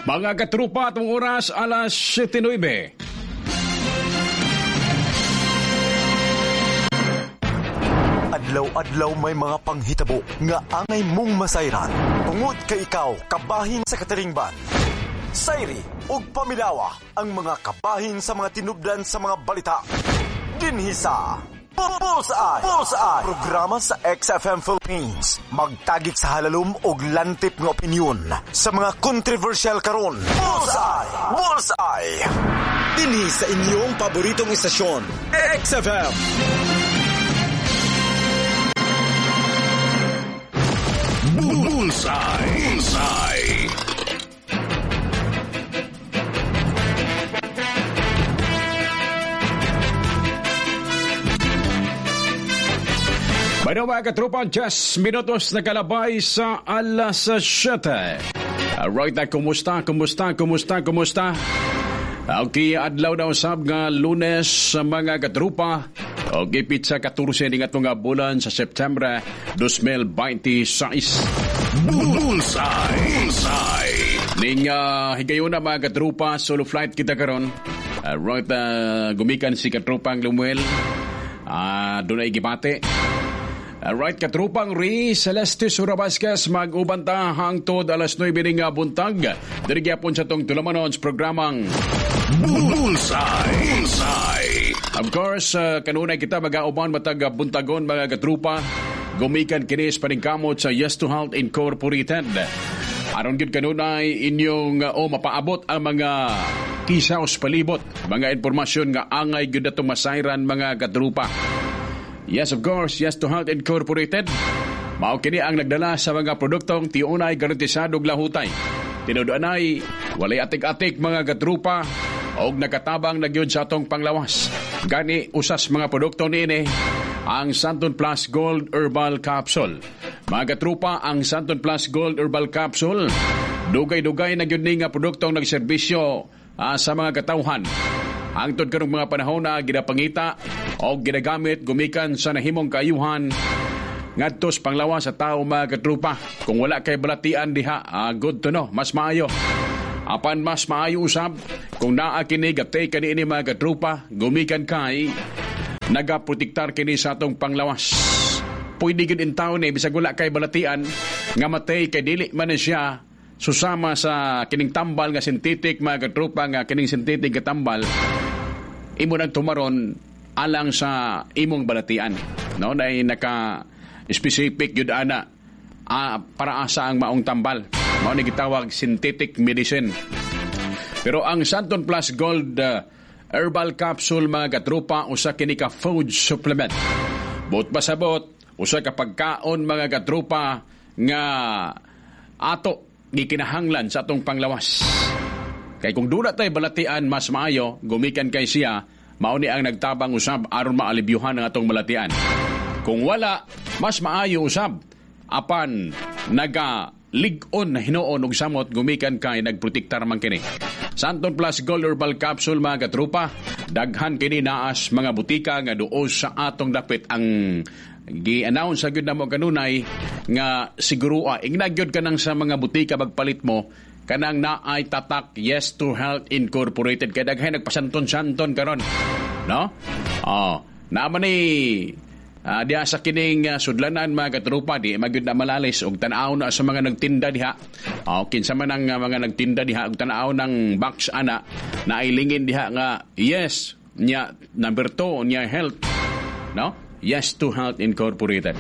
Mga katrupa, itong oras, alas 7:09. Adlaw-adlaw may mga panghitabo nga angay mong masayran. Tungod kay ikaw, kabahin sa katiringban. Sayri ug pamilawa ang mga kabahin sa mga tinubdan sa mga balita. Dinhi sa Bullseye. Programa sa XFM Philippines. Magtagik sa halalum ug lantip nga opinyon sa mga controversial karon. Bullseye. Dinhi sa inyong paboritong istasyon, XFM. Bullseye. Bueno mga katropa, 10 minutos na kalabay sa alas 7. Alright na, kumusta? Okay, adlaw na usab nga Lunes sa mga katropa. Okay, pizza 14 nga itong bulan sa September 2026. Bullseye. Ning higayon na mga katropa, solo flight kita karon. Alright, gumikan si katropang Lumuel. Doon ay gibate. Alright, katropang Ri Celeste Surabaskas mag-ubanta hangtod alas 9 nga buntag. Dirigyapon sa tong tulamanons programang Bullseye. Of course, kanunay kita mag-auban matag buntagon mga katropa. Gumikan kinis paningkamot sa Yes to Health Incorporated. Aron gid kanunay inyong mapaabot ang mga kisaos palibot, mga impormasyon nga angay gid atong masayran mga katropa. Yes, of course, Yes to Health Incorporated. Mao kini ang nagdala sa mga produktong tiunay garantisadong lahutay. Tinuduanay, walay atik-atik mga katrupa og nakatabang na gyud sa atong panglawas. Gani usas mga produkto niini ang Santon Plus Gold Herbal Capsule. Mga katrupa, ang Santon Plus Gold Herbal Capsule, dugay-dugay na gyud ni nga produktong nagserbisyo sa mga katawhan. Hangtod karong mga panahon na ginapangita o ginagamit gumikan sa nahimong kaayuhan ngadtos panglawas sa tao mga katrupa. Kung wala kay balatian diha, good to know, mas maayo. Apan mas maayo usab kung naa kini gatay kaniini mga katrupa, gumikan kay nagaprotektar kini sa atong panglawas. Pwede gid in taon bisag wala kay balatian nga matay kay dili man siya susama sa kining tambal nga synthetic mga katrupa, nga kining synthetic nga tambal imo nang tumaron alang sa imong balatian, no? Dahil naka-specific yun ana para asa ang maong tambal. Mao ni gitawag synthetic medicine. Pero ang Santon Plus Gold Herbal Capsule mga katrupa, usa kini ka food supplement. Bot pasabot, usa ka pagkaon mga katrupa nga ato gikinahanglan sa atong panglawas. Kay kung dula tay balatian, mas maayo gumikan kay siya. Mao ni ang nagtabang usab aron maalibyuhan ang atong balatian. Kung wala, mas maayo usab apan naga-lig-on na hinuon og samot gumikan kay nagprotektar man kini. Santon Plus Gold Herbal Capsule mga katrupa, daghan kini naas mga butika nga duos sa atong dapit. Ang gi-announce sa gyud namo kanunay nga siguro ignagyod kanang sa mga butika magpalit mo kanang naay tatak Yes to Health Incorporated. Kaya daghay nagpasanton-santon karon, no? Naman ni diha sa kining sudlanan mga katrupa, di magyud na malalis og tan-aw na sa mga nagtinda diha. Kinsa man ang mga nagtinda diha og tan-aw ng box ana nailingin diha nga yes nya number 2 nya health, no? Yes to Health Incorporated.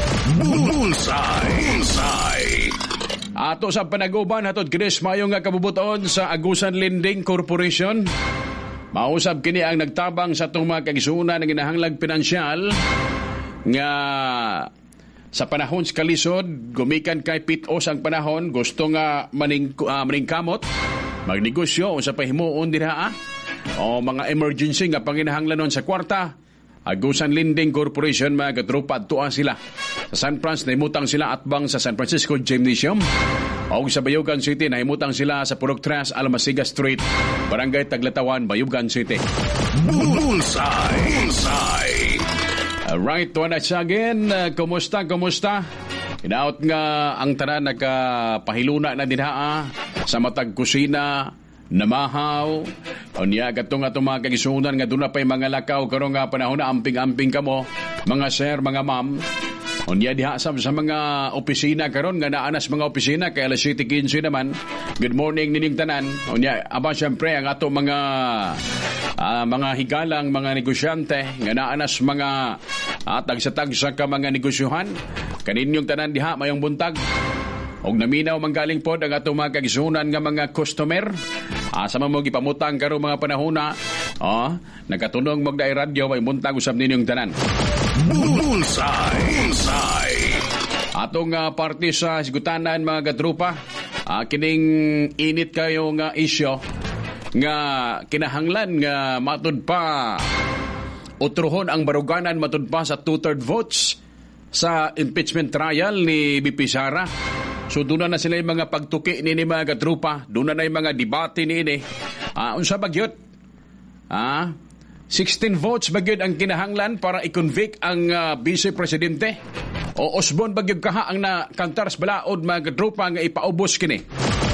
Bullseye. Ato sa panaguban hatod Chris mayo nga kabubuton sa Agusan Lending Corporation. Mausab kini ang nagtabang sa atong mga kaigsuonan ng ginahanglag pinansyal nga sa panahon sa kalisod, gumikan kay pitos ang panahon, gusto nga maningkamot, magnegosyo o sa pahimuon dinha o mga emergency nga panginahanglanon sa kwarta. Agusan Lending Corporation mga katropa, tuwa sila sa San Francisco, naimutang sila atbang sa San Francisco Gymnasium, o sa Bayugan City naimutang sila sa Purok 3 Almasiga Street, Barangay Taglatawan, Bayugan City. Bullseye. Alright, tuwan at siya again. Kumusta? Inaot nga ang tanan nagpahiluna na dinha sa matag kusina, namahaw, unya katong atong mga kagisunan nga doon na pa'y mga lakaw karon nga panahon na amping-amping kamo, mga sir, mga ma'am. Unya diha sa mga opisina karon nga naanas mga opisina kay alas 7:15 naman. Good morning nining tanan. Unya aba syempre ang ato mga higalang mga negosyante nga naanas mga tagsa-tagsa ka mga negosyohan. Kaninyong tanan diha mayong buntag. Og naminaw manggaling pod ang atong mga kagisunan nga mga customer. Asa man mo gipamutang karon mga panahona. Nagkatunong magdaay radyo may buntag usab ninyong tanan. Bullseye. Atong parte sa sigutanan mga katrupa. Kining init kayo nga isyo nga kinahanglan nga matud pa utrohon ang baruganan matud pa sa 2/3 votes sa impeachment trial ni BP Sara. So doon na sila yung mga pagtuki ni mga katrupa. Doon na yung mga debate ni ini. Unsa bagyot? 16 votes bagyot ang kinahanglan para i-convict ang Vice Presidente. O Osbon bagyot kaha ang nakantar sa balaod mga katrupa nga ipaubos kini.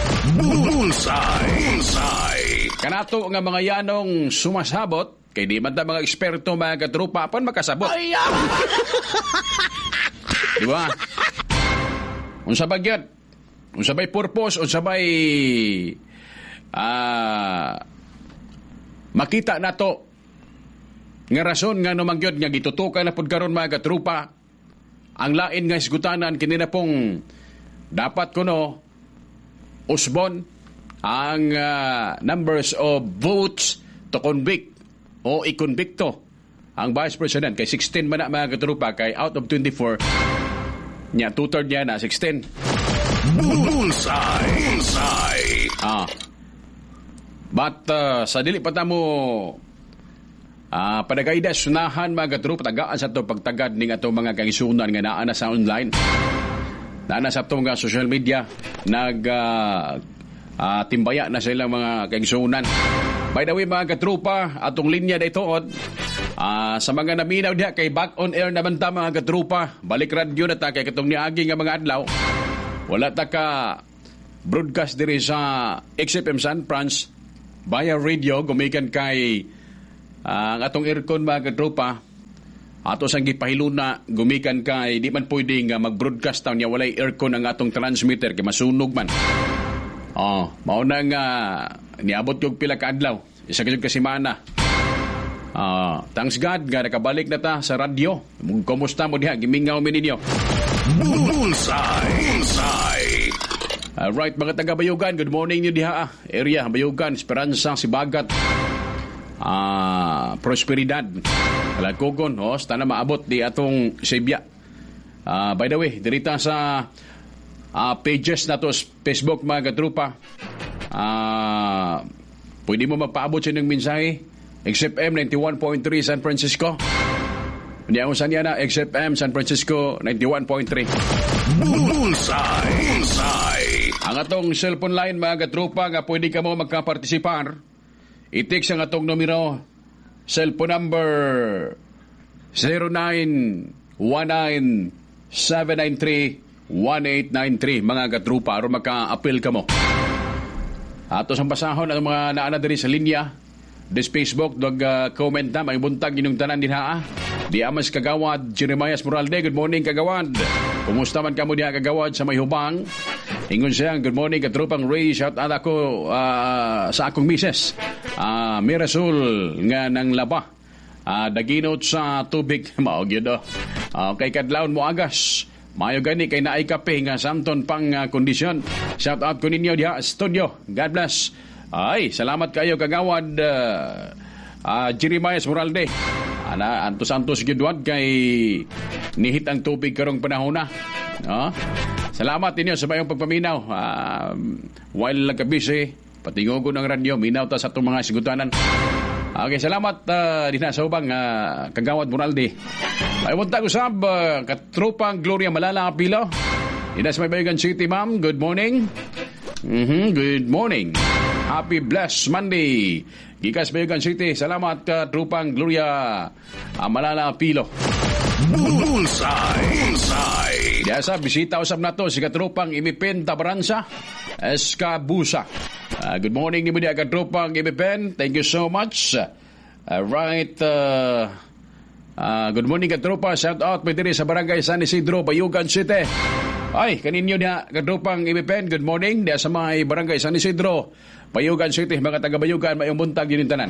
Bullseye. Kanato nga mga yanong sumasabot kay di man ta mga eksperto mga katrupa pan makasabot. Di ba? Unsa bagyat? Unsa bay purpose? Unsa bay makita nato nga rason nga numangyod nga gitutukan na pud karon mga katrupa ang lain nga isgutanan kini na pong dapat kuno usbon ang numbers of votes to convict o i-convicto ang Vice President kay 16 man na mga katrupa kay out of 24 nya 2/3 niya na 16. Bullseye. But sa dili pa mo padagayda sunahan mga katrupa tagaan sa to pagtagad ning ato mga kagisunan nga naa na sa online. Naa na sa to nga social media timbaya na sila mga kagisunan. By the way mga katrupa, atong linya daytoon sa mga naminaw diha kay back on air naman ta mga katrupa. Balik radyo na ta kay katong niagi nga mga adlaw. Wala ta ka broadcast diri sa XFM San Franz via radio gumikan kay ang atong aircon mga katrupa. Ato sang gipahiluna gumikan kay di man pwede nga mag-broadcast taw niya walay aircon ang atong transmitter kay masunog man. Mao na nga niabot yung pila ka adlaw. Isa ka semana. Thanks God nga nakabalik na ta sa radyo. Kumusta mo diha? Gimingaw mi ninyo. Bullseye. Alright mga taga Bayugan, good morning niyo diha. Area Bayugan, Esperanza, Sibagat, Prosperidad, Kalagkogon, sana maabot di atong Sebia. By the way, dirita sa pages na to Facebook mga katrupa. Pwede mo magpaabot sa inyong mensahe. XFM 91.3 San Francisco. Hindi ako saan yan na XFM San Francisco 91.3. Bullseye. Ang atong cellphone line mga katrupa nga pwede ka mo magkapartisipar. I-text ang atong numero. Cellphone number 0919-793-1893 mga katrupa aron maka-appeal ka mo. Ato sang basahon ang mga naana diri sa linya. This Facebook comment na may buntag inyong tanan din ha. Di amas kagawad Jeremias Moralde. Good morning kagawad. Kumusta man kamo diha kagawad sa may hubang? Ingon siya, good morning katrupang Ray. Shout out ako sa akong misis. Mirasol nga nang laba. Daginot sa tubig. Maog yun kay kadlawon mo agas. Mayo gani kay naay kape nga samton pang kondisyon. Shout out ko ninyo diha studio. God bless. Ay, salamat kayo kagawad Jeremias Moralde. Antos-antos gidwad kay nihit ang tubig karong panahon na. Salamat ninyo sa bayong pagpaminaw. While nagkabisi, patingo ko ng radyo, minaw ta sa itong mga sigutanan. Okay, salamat din na sa ubang kagawad Moralde. Ay, punta ko sa katropang Gloria Malala Apilo. Inas may Bayugan City, ma'am. Good morning. Good morning. Happy blessed Monday. Gikas Bayugan City. Salamat trupang Gloria Malala Apilo. Bullseye. Diyasa, bisita usap na to si katropang Imipen Tabaransa, Escabusa. Good morning ni mo diya katropang Imipen. Thank you so much. Good morning katropa. Shout out po diri sa Barangay San Isidro, Bayugan City. Ay, kaninyo niya katropang Imipen. Good morning. Diya sa mga Barangay San Isidro, Bayugan City, mga taga-Bayugan, mayong buntag yun tanan.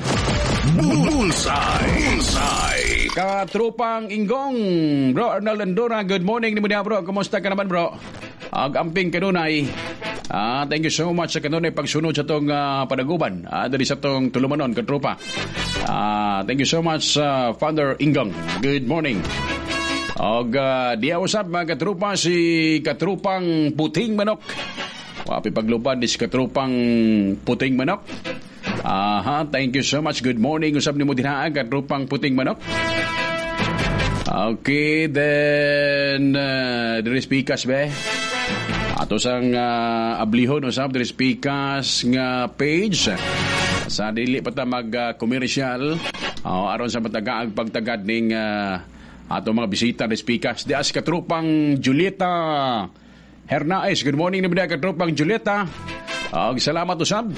Bullseye. Katropang Inggong, bro Arnold Andora, good morning ni mo diya bro. Kumusta ka naman bro? Amping kanunay. Thank you so much sa kanunay pagsunod sa tong padaguban. Dari sa tong tulumanon katropa. Thank you so much Father Inggong. Good morning. Og diya usap mga katropa si katropang Puting Manok. Wapi paglupad si katropang Puting Manok. Thank you so much. Good morning. Usap ni mo dinhaan katropang Puting Manok. Okay, then there is Pikas be. Ato sang ablihon usap there is Pikas nga page. Sa dili pa ta mag-commercial. Aron sa matagaag pagtagad ning ato mga bisita des Pikas. Dias katropang Julieta Hernaez. Good morning ni mga katropang Julieta. Salamat usab.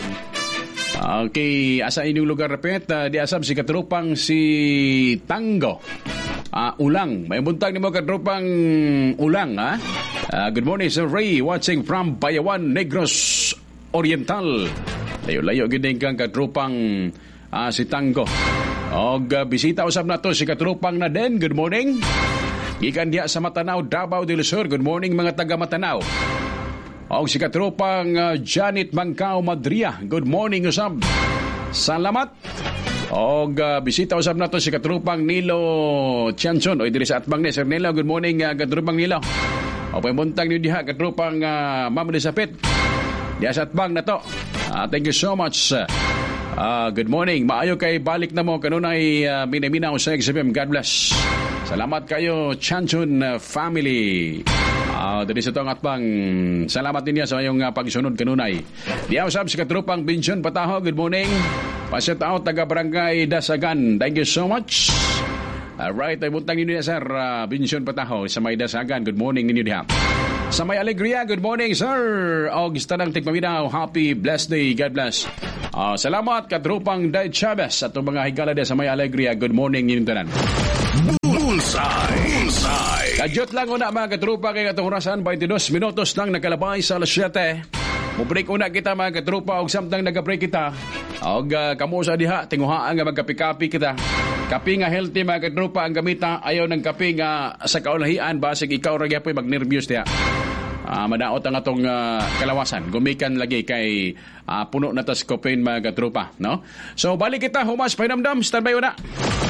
Okay, asa inyong lugar repet, di asab si katropang si Tango. Ulang. May buntag ni mo katropang Ulang, ha? Good morning, Sir Ray, watching from Bayawan, Negros Oriental. Layo-layo gini kang katropang si Tango. Og bisita usab na to si katropang Naden. Good morning. Gikan diya sa Matanao, Davao del Sur. Good morning mga taga Matanao. O si katropang Janet Mangkao Madria. Good morning usab. Salamat. O bisita usab na to si katropang Nilo Tianson. O diri sa atbang ni Sir Nilo. Good morning katropang Nilo. O pamuntang niyo diha katropang Ma'am Elisabeth. Diya sa atbang na to. Thank you so much. Good morning. Maayo kay balik na mo kanunay minaminaw sa XFM. God bless. Salamat kayo Tianson family. Dari sa itong atbang, salamat din niya sa iyong pagsunod kanunay. Diyaw sab si katropang Binsyon Pataho, good morning. Pa-shout out taga Barangay Dasagan, thank you so much. Alright, ay buntang ninyo niya sir, Binsyon Pataho sa may Dasagan, good morning ninyo diha. Sa may Alegria, good morning sir. Augusta ng Tigmaminaw, happy blessed day, God bless. Salamat katropang Day Chavez at mga higala sa may Alegria, good morning ninyo tanan. Bullseye. Kadyot lang una mga katrupa kay katong orasan 22 minutos lang nakalabay sa alas 7. Mubreak una kita mga katrupa og samtang nagabreak kita. Og kamo sa diha tinguhaan nga magkapi-kapi kita. Kapi nga healthy mga katrupa ang gamita, ayaw ng kapi nga sa kaulahian basig ikaw ra gyapon mag-nervyos diha. Madaot ang atong kalawasan. Gumikan lagi kay puno na tas caffeine mga katrupa, no? So balik kita humas pahinamdam, standby una.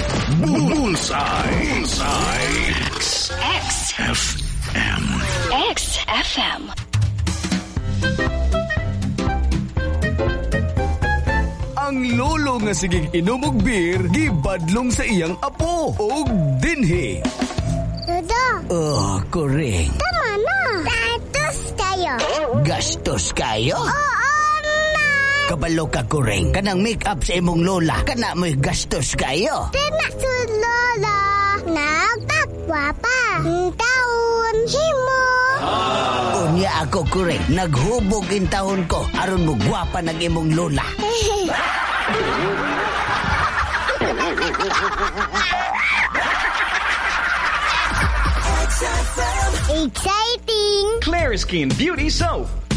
Bullseye. XFM. Ang lolo nga sigig inom og beer, gibadlong sa iyang apo og dinhi. Lodo. Koreng. Tama na. Gastos kayo. Gastos kayo? Oo na. Kabalo ka, Koreng. Kanang make-up sa imong lola, kana mo'y gastos kayo. Tinasud lola. Nagtakwa pa. Taon himo. Unya ako, Koreng. Naghubog in taon ko. Aron mo gwapa ng imong lola. Exciting. Clariskin Beauty Soap.